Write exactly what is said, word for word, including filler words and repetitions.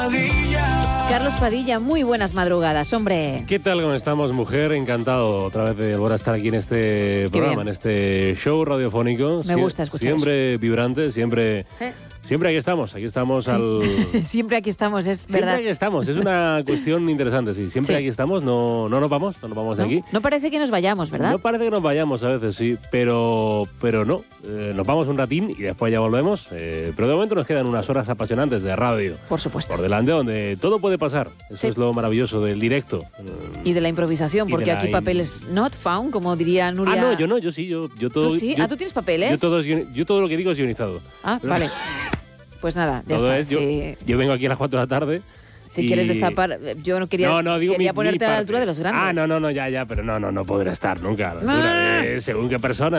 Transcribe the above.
Carlos Padilla, muy buenas madrugadas, hombre. ¿Qué tal? ¿Cómo estamos, mujer? Encantado otra vez de volver a estar aquí en este programa, en este show radiofónico. Me gusta escuchar Siempre eso. Vibrante, siempre... ¿Eh? Siempre aquí estamos, aquí estamos sí. al... Siempre aquí estamos, es Siempre verdad. Siempre aquí estamos, es una cuestión interesante, sí. Siempre sí. aquí estamos, no, no nos vamos, no nos vamos de ¿No? aquí. No parece que nos vayamos, ¿verdad? No parece que nos vayamos a veces, sí, pero, pero no. Eh, nos vamos un ratín y después ya volvemos. Eh, pero de momento nos quedan unas horas apasionantes de radio. Por supuesto. Por delante, donde todo puede pasar. Eso sí. es lo maravilloso del directo. Y de la improvisación, y porque la aquí in... papeles not found, como diría Nuria. Ah, no, yo no, yo sí, yo, yo todo... ¿Tú sí? Yo, ¿Ah, tú tienes papeles? Yo todo, yo todo lo que digo es guionizado. Ah, pero... vale. Pues nada, ya Todo está. Es, yo, sí. yo vengo aquí a las cuatro de la tarde. Si y... quieres destapar, yo no quería, no, no, digo quería mi, ponerte mi a la altura de los grandes. Ah, no, no, no, ya, ya, pero no, no, no podré estar nunca a la altura ah. de según qué persona.